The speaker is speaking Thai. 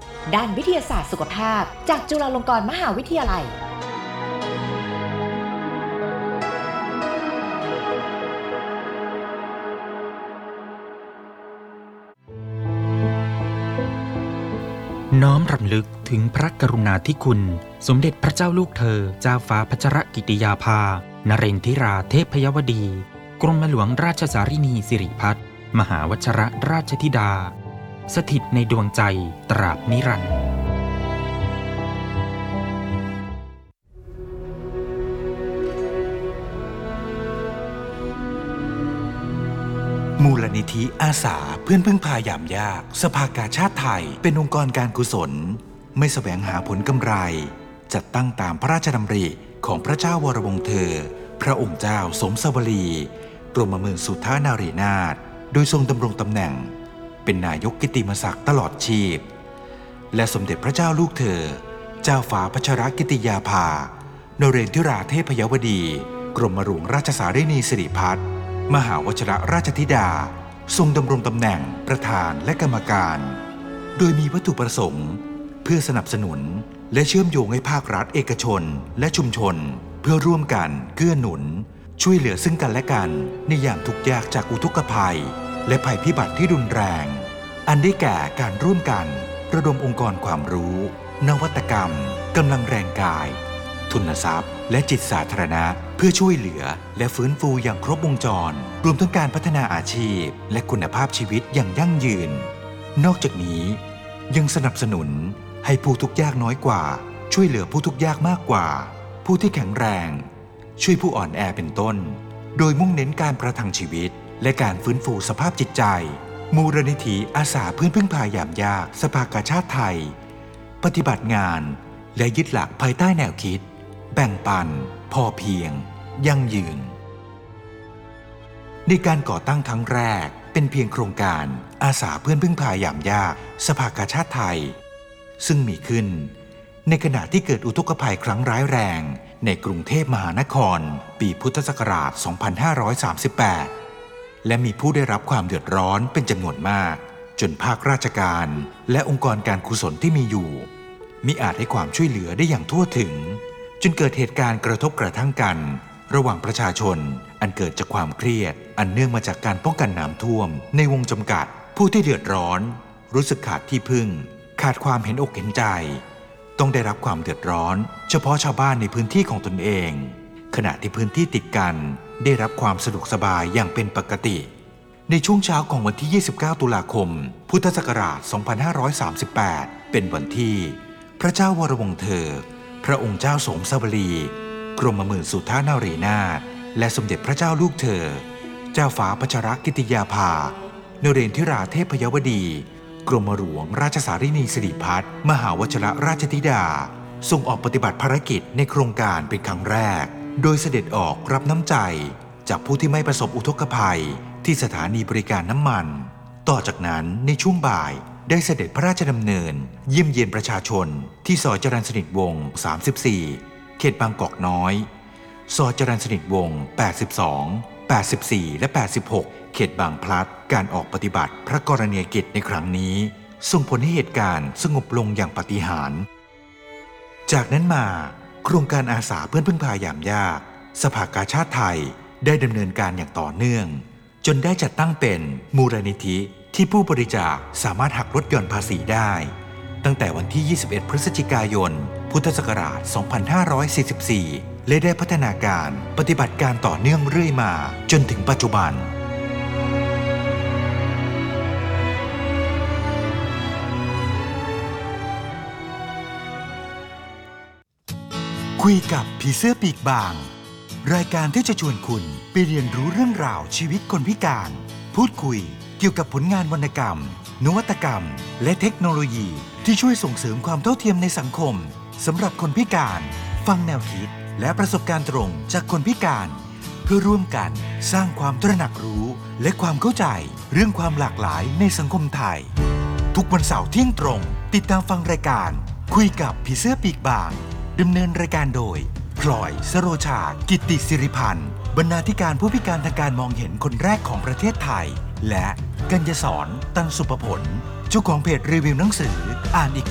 ด้านวิทยาศาสตร์สุขภาพจากจุฬาลงกรณ์มหาวิทยาลัยน้อมรำลึกถึงพระกรุณาธิคุณสมเด็จพระเจ้าลูกเธอเจ้าฟ้าพัชรกิติยาภานเรนทิราเทพยวดีกรมหลวงราชสารินีสิริพัฒน์มหาวชรราชธิดาสถิตในดวงใจตราบนิรันดร์มูลนิธิอาสาเพื่อนพึ่งพายามยากสภากาชาติไทยเป็นองค์กรการกุศลไม่แสวงหาผลกำไรจัดตั้งตามพระราชดำริของพระเจ้าวรวงศ์เธอพระองค์เจ้าสมสวลีกรมหมื่นสุทธานารีนาถโดยทรงดำรงตำแหน่งเป็นนายกกิตติมศักดิ์ตลอดชีพและสมเด็จพระเจ้าลูกเธอเจ้าฟ้าพัชรกิติยาภานเรนทิราเทพยวดีกรมหลวงราชสารินีสิริพัฒน์มหาวชรราชธิดาทรงดำรงตำแหน่งประธานและกรรมการโดยมีวัตถุประสงค์เพื่อสนับสนุนและเชื่อมโยงให้ภาครัฐเอกชนและชุมชนเพื่อร่วมกันเกื้อหนุนช่วยเหลือซึ่งกันและกันในยามทุกข์ยากจากอุทกภัยและภัยพิบัติที่รุนแรงอันได้แก่การร่วมกันระดมองค์กรความรู้นวัตกรรมกำลังแรงกายทุนทรัพย์และจิตสาธารณะเพื่อช่วยเหลือและฟื้นฟูอย่างครบวงจรรวมทั้งการพัฒนาอาชีพและคุณภาพชีวิตอย่างยั่งยืนนอกจากนี้ยังสนับสนุนให้ผู้ทุกข์ยากน้อยกว่าช่วยเหลือผู้ทุกข์ยากมากกว่าผู้ที่แข็งแรงช่วยผู้อ่อนแอเป็นต้นโดยมุ่งเน้นการประทังชีวิตและการฟื้นฟูสภาพจิตใจมูลนิธิอาสาเพื่อนพึ่งพายามยากสภากาชาติไทยปฏิบัติงานและยึดหลักภายใต้แนวคิดแบ่งปันพอเพียงยั่งยืนในการก่อตั้งครั้งแรกเป็นเพียงโครงการอาสาเพื่อนพึ่งพายามยากสภากาชาติไทยซึ่งมีขึ้นในขณะที่เกิดอุทกภัยครั้งร้ายแรงในกรุงเทพมหานครปีพุทธศักราช 2538 และมีผู้ได้รับความเดือดร้อนเป็นจำนวนมากจนภาคราชการและองค์กรการกุศลที่มีอยู่มิอาจให้ความช่วยเหลือได้อย่างทั่วถึงจนเกิดเหตุการณ์กระทบกระทั่งกันระหว่างประชาชนอันเกิดจากความเครียดอันเนื่องมาจากการป้องกันน้ำท่วมในวงจำกัดผู้ที่เดือดร้อนรู้สึกขาดที่พึ่งขาดความเห็นอกเห็นใจต้องได้รับความเดือดร้อนเฉพาะชาวบ้านในพื้นที่ของตนเองขณะที่พื้นที่ติดกันได้รับความสะดวกสบายอย่างเป็นปกติในช่วงเช้าของวันที่ 29 ตุลาคม พุทธศักราช 2538 เป็นวันที่พระเจ้าวรวงศ์เธอพระองค์เจ้าสมสวลีกรมหมื่นสุทธานารีนาถและสมเด็จพระเจ้าลูกเธอเจ้าฟ้าพัชรกิติยาภานเรนทิราเทพยวดีกรมหลวงราชสารินีสิริพัฒน์มหาวชรราชธิดาทรงออกปฏิบัติภารกิจในโครงการเป็นครั้งแรกโดยเสด็จออกรับน้ำใจจากผู้ที่ไม่ประสบอุทกภัยที่สถานีบริการน้ำมันต่อจากนั้นในช่วงบ่ายได้เสด็จพระราชดำเนินเยี่ยมเยียนประชาชนที่ซอยจรัญสนิทวงศ์ 34 เขตบางกอกน้อยซอยจรัญสนิทวงศ์ 82 84 และ 86 เขตบางพลัดการออกปฏิบัติพระกรณียกิจในครั้งนี้ส่งผลให้เหตุการณ์สงบลงอย่างปาฏิหาริย์จากนั้นมาโครงการอาสาเพื่อนพึ่งพายามยากสภากาชาติไทยได้ดำเนินการอย่างต่อเนื่องจนได้จัดตั้งเป็นมูลนิธิที่ผู้บริจาคสามารถหักลดหย่อนภาษีได้ตั้งแต่วันที่ 21 พฤศจิกายน พุทธศักราช 2544 และได้พัฒนาการปฏิบัติการต่อเนื่องเรื่อยมาจนถึงปัจจุบันคุยกับผีเสื้อปีกบางรายการที่จะชวนคุณไปเรียนรู้เรื่องราวชีวิตคนพิการพูดคุยเกี่ยวกับผลงานวรรณกรรมนวัตกรรมและเทคโนโลยีที่ช่วยส่งเสริมความเท่าเทียมในสังคมสำหรับคนพิการฟังแนวคิดและประสบการณ์ตรงจากคนพิการเพื่อร่วมกันสร้างความตระหนักรู้และความเข้าใจเรื่องความหลากหลายในสังคมไทยทุกวันเสาร์เที่ยงตรงติดตามฟังรายการคุยกับผีเสื้อปีกบางดำเนินรายการโดยพลอยสโรชากิตติสิริพันธ์บรรณาธิการผู้พิการทางการมองเห็นคนแรกของประเทศไทยและกัญญสร ตันสุภผลเจ้าของเพจรีวิวหนังสืออ่านอีก